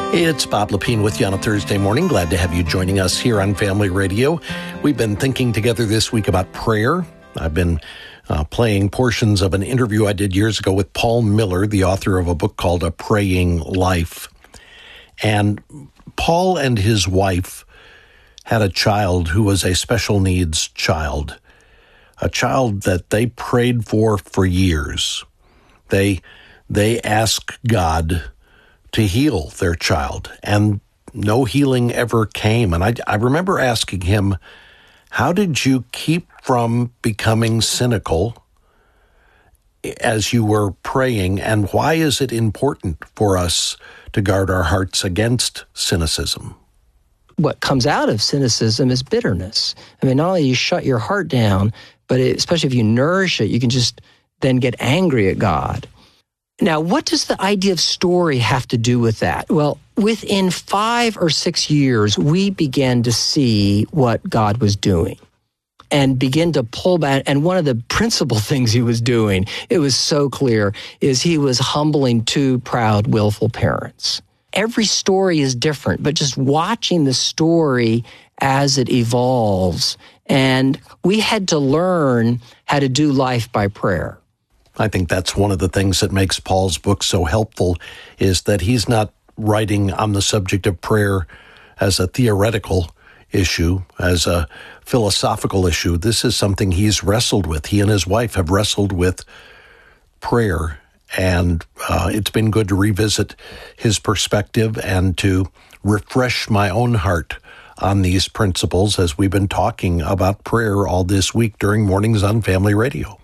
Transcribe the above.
It's Bob Lepine with you on a Thursday morning. Glad to have you joining us here on Family Radio. We've been thinking together this week about prayer. I've been playing portions of an interview I did years ago with Paul Miller, the author of a book called A Praying Life. And Paul and his wife had a child who was a special needs child, a child that they prayed for years. They asked God to heal their child, and no healing ever came. And I remember asking him, how did you keep from becoming cynical as you were praying, and why is it important for us to guard our hearts against cynicism? What comes out of cynicism is bitterness. I mean, not only you shut your heart down, but especially if you nourish it, you can just then get angry at God. Now, what does the idea of story have to do with that? Well, within 5 or 6 years, we began to see what God was doing and begin to pull back. And one of the principal things he was doing, it was so clear, is he was humbling 2 proud, willful parents. Every story is different, but just watching the story as it evolves. And we had to learn how to do life by prayer. I think that's one of the things that makes Paul's book so helpful, is that he's not writing on the subject of prayer as a theoretical issue, as a philosophical issue. This is something he's wrestled with. He and his wife have wrestled with prayer, and it's been good to revisit his perspective and to refresh my own heart on these principles as we've been talking about prayer all this week during Mornings on Family Radio.